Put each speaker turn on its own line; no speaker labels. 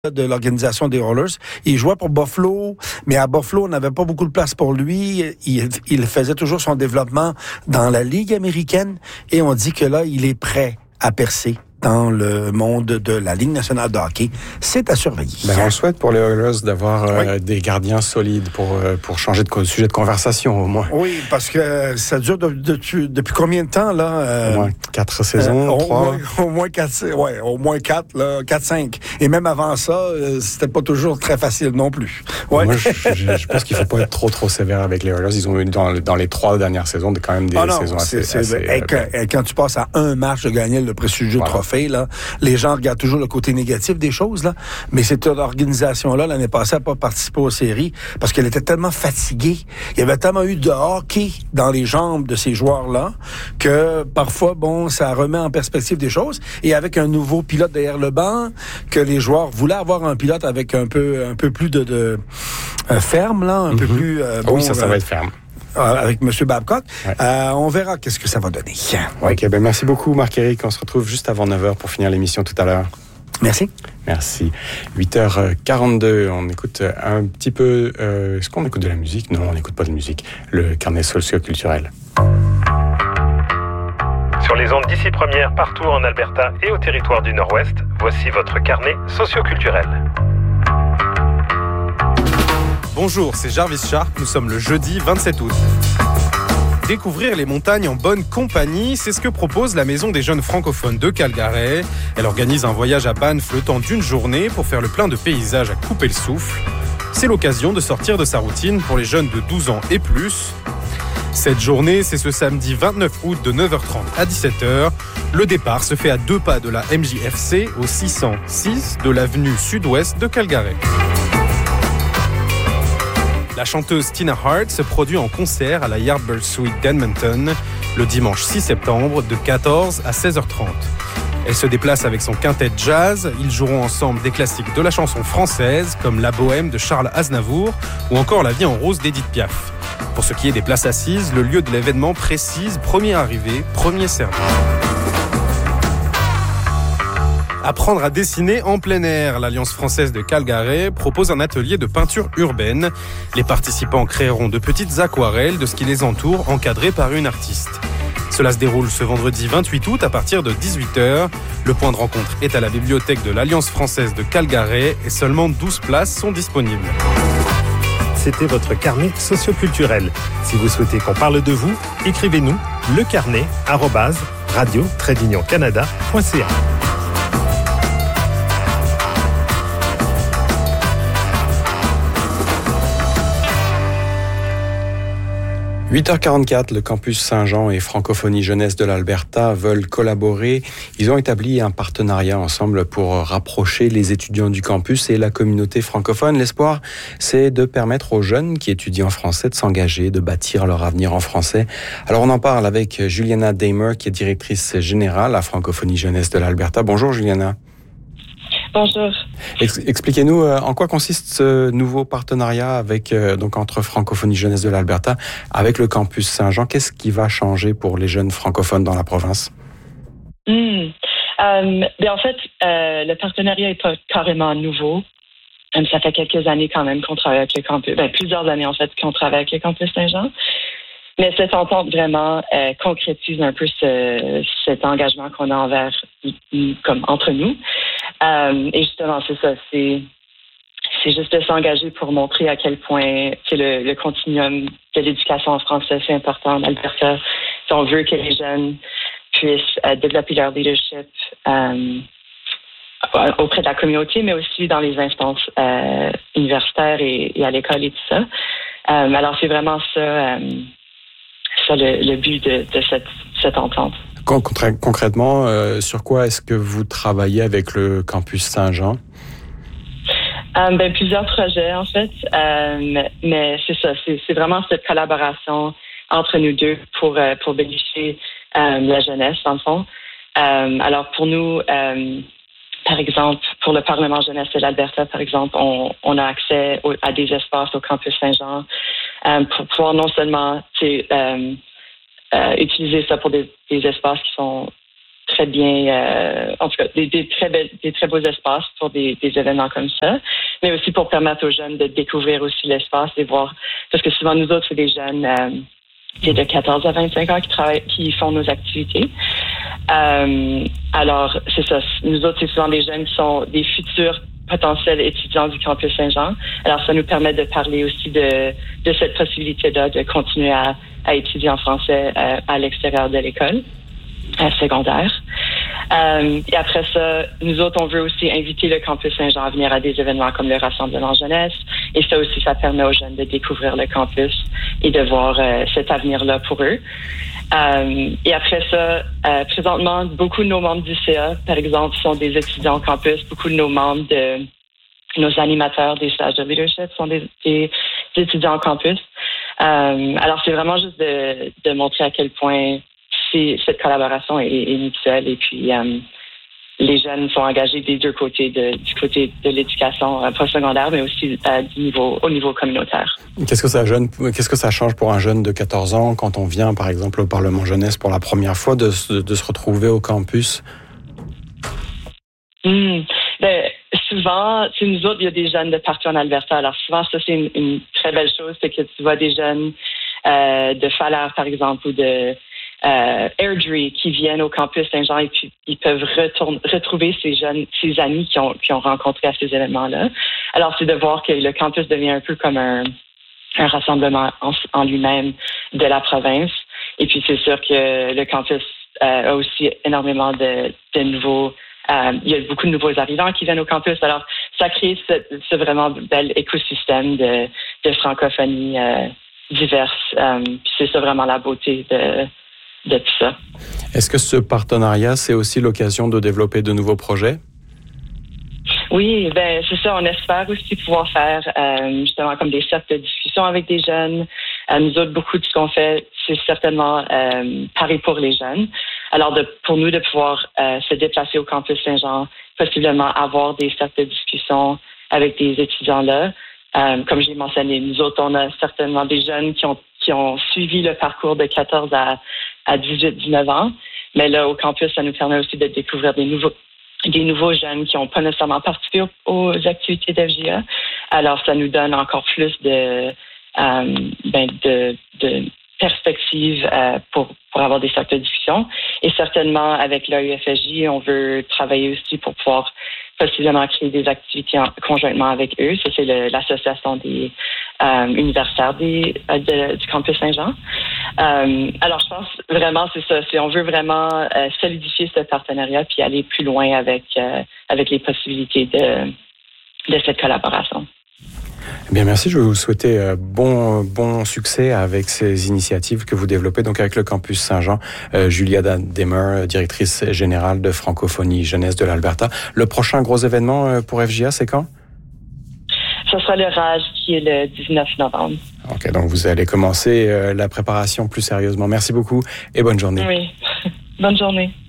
de l'organisation des Oilers. Il jouait pour Buffalo, mais à Buffalo, on n'avait pas beaucoup de place pour lui. Il faisait toujours son développement dans la Ligue américaine et on dit que là, il est prêt à percer dans le monde de la Ligue nationale de hockey. C'est à surveiller.
On souhaite pour les Oilers d'avoir des gardiens solides pour changer de sujet de conversation au moins.
Oui, parce que ça dure depuis combien de temps là?
Au moins 4 saisons, 3?
Au moins 4, là, 4-5. Et même avant ça, c'était pas toujours très facile non plus. Ouais.
Moi, je pense qu'il faut pas être trop sévère avec les Oilers. Ils ont eu dans les 3 dernières saisons quand même des saisons assez
quand tu passes à un match de gagner le prestigieux trophée, là, les gens regardent toujours le côté négatif des choses, là, mais cette organisation-là, l'année passée, n'a pas participé aux séries parce qu'elle était tellement fatiguée. Il y avait tellement eu de hockey dans les jambes de ces joueurs-là que parfois, ça remet en perspective des choses. Et avec un nouveau pilote derrière le banc, que les joueurs voulaient avoir un pilote avec un peu plus de ferme, là, un peu plus...
oui, ça va être ferme.
Avec M. Babcock. Ouais. On verra qu'est-ce que ça va donner.
Ouais. OK, merci beaucoup, Marc-Éric. On se retrouve juste avant 9h pour finir l'émission tout à l'heure.
Merci.
8h42, on écoute un petit peu... est-ce qu'on écoute de la musique? Non, on n'écoute pas de musique. Le carnet socio-culturel.
Sur les ondes d'ici première, partout en Alberta et au territoire du Nord-Ouest, voici votre carnet socio-culturel.
Bonjour, c'est Jarvis Sharp, nous sommes le jeudi 27 août. Découvrir les montagnes en bonne compagnie, c'est ce que propose la Maison des jeunes francophones de Calgary. Elle organise un voyage à Banff le temps d'une journée pour faire le plein de paysages à couper le souffle. C'est l'occasion de sortir de sa routine pour les jeunes de 12 ans et plus. Cette journée, c'est ce samedi 29 août de 9h30 à 17h. Le départ se fait à 2 pas de la MJFC au 606 de l'avenue sud-ouest de Calgary. La chanteuse Tina Hart se produit en concert à la Yardbird Suite d'Edmonton le dimanche 6 septembre de 14 à 16h30. Elle se déplace avec son quintet jazz. Ils joueront ensemble des classiques de la chanson française comme La Bohème de Charles Aznavour ou encore La Vie en rose d'Édith Piaf. Pour ce qui est des places assises, le lieu de l'événement précise premier arrivé, premier servi. Apprendre à dessiner en plein air. L'Alliance française de Calgary propose un atelier de peinture urbaine. Les participants créeront de petites aquarelles de ce qui les entoure, encadrées par une artiste. Cela se déroule ce vendredi 28 août à partir de 18h. Le point de rencontre est à la bibliothèque de l'Alliance française de Calgary et seulement 12 places sont disponibles.
C'était votre carnet socioculturel. Si vous souhaitez qu'on parle de vous, écrivez-nous lecarnet@radio-canada.ca.
8h44, le campus Saint-Jean et Francophonie Jeunesse de l'Alberta veulent collaborer. Ils ont établi un partenariat ensemble pour rapprocher les étudiants du campus et la communauté francophone. L'espoir, c'est de permettre aux jeunes qui étudient en français de s'engager, de bâtir leur avenir en français. Alors on en parle avec Juliana Damer, qui est directrice générale à Francophonie Jeunesse de l'Alberta. Bonjour Juliana.
Bonjour.
Expliquez-nous en quoi consiste ce nouveau partenariat avec entre Francophonie Jeunesse de l'Alberta avec le campus Saint-Jean. Qu'est-ce qui va changer pour les jeunes francophones dans la province?
En fait, le partenariat est pas carrément nouveau. Ça fait quelques années quand même qu'on travaille avec le campus, plusieurs années en fait qu'on travaille avec le campus Saint-Jean. Mais cette entente vraiment concrétise un peu cet engagement qu'on a entre nous. Et justement, c'est ça. C'est juste de s'engager pour montrer à quel point le continuum de l'éducation en français, c'est important en Alberta. Si on veut que les jeunes puissent développer leur leadership auprès de la communauté, mais aussi dans les instances universitaires et à l'école et tout ça. Alors, c'est vraiment ça le but de cette entente.
Concrètement, sur quoi est-ce que vous travaillez avec le campus Saint-Jean?
Plusieurs projets, en fait. Mais c'est ça, c'est vraiment cette collaboration entre nous deux pour bénéficier la jeunesse, dans le fond. Alors, pour nous, par exemple, pour le Parlement jeunesse de l'Alberta, par exemple, on a accès à des espaces au campus Saint-Jean pour pouvoir non seulement utiliser ça pour des espaces qui sont très bien, en tout cas, des très beaux espaces pour des événements comme ça, mais aussi pour permettre aux jeunes de découvrir aussi l'espace et voir, parce que souvent nous autres, c'est des jeunes de 14 à 25 ans qui font nos activités. Alors, c'est ça. Nous autres, c'est souvent des jeunes qui sont des futurs potentiels étudiants du campus Saint-Jean. Alors, ça nous permet de parler aussi de cette possibilité-là de continuer à étudier en français à l'extérieur de l'école secondaire. Et après ça, nous autres, on veut aussi inviter le campus Saint-Jean à venir à des événements comme le Rassemblement Jeunesse. Et ça aussi, ça permet aux jeunes de découvrir le campus et de voir cet avenir-là pour eux. Et après ça, présentement, beaucoup de nos membres du CA, par exemple, sont des étudiants au campus. Beaucoup de nos membres nos animateurs des stages de leadership sont des étudiants au campus. Alors, c'est vraiment juste de montrer à quel point cette collaboration est mutuelle et puis les jeunes sont engagés des deux côtés, du côté de l'éducation postsecondaire, mais aussi au niveau communautaire.
Qu'est-ce que ça change pour un jeune de 14 ans quand on vient, par exemple, au Parlement Jeunesse pour la première fois, de se retrouver au campus?
Souvent, nous autres, il y a des jeunes de partout en Alberta. Alors souvent, ça, c'est une très belle chose, c'est que tu vois des jeunes de Falaise, par exemple, ou de Airdrie qui viennent au campus Saint-Jean et puis ils peuvent retrouver ces amis qui ont rencontré à ces événements-là. Alors, c'est de voir que le campus devient un peu comme un rassemblement en lui-même de la province. Et puis, c'est sûr que le campus a aussi énormément de nouveaux... il y a beaucoup de nouveaux arrivants qui viennent au campus. Alors, ça crée ce vraiment bel écosystème de francophonie diverse. Puis c'est ça vraiment la beauté de tout ça.
Est-ce que ce partenariat, c'est aussi l'occasion de développer de nouveaux projets?
Oui, c'est ça. On espère aussi pouvoir faire justement comme des cercles de discussion avec des jeunes. Nous autres, beaucoup de ce qu'on fait, c'est certainement pareil pour les jeunes. Alors, pour nous de pouvoir se déplacer au campus Saint-Jean, possiblement avoir des cercles de discussion avec des étudiants là. Comme j'ai mentionné, nous autres, on a certainement des jeunes qui ont suivi le parcours de 14 à 18-19 ans. Mais là, au campus, ça nous permet aussi de découvrir des nouveaux jeunes qui n'ont pas nécessairement participé aux activités d'FJA. Alors, ça nous donne encore plus de perspectives pour avoir des cercles de discussion. Et certainement, avec l'AUFSJ, on veut travailler aussi pour pouvoir possiblement créer des activités conjointement avec eux. Ça, c'est l'association des universitaires du campus Saint-Jean. Alors, je pense vraiment, c'est ça. On veut vraiment solidifier ce partenariat puis aller plus loin avec les possibilités de cette collaboration.
Eh bien, merci. Je vais vous souhaiter bon succès avec ces initiatives que vous développez donc avec le campus Saint-Jean. Julia Demer, directrice générale de Francophonie Jeunesse de l'Alberta. Le prochain gros événement pour FJA, c'est quand?
Ce sera le RAGE qui est le 19 novembre.
OK, donc vous allez commencer la préparation plus sérieusement. Merci beaucoup et bonne journée.
Oui, bonne journée.